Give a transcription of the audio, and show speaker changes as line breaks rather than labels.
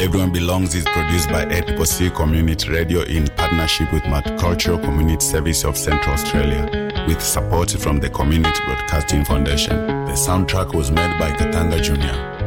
Everyone Belongs is produced by 8C Community Radio in partnership with Multicultural Community Service of Central Australia, with support from the Community Broadcasting Foundation. The soundtrack was made by Katanga Jr.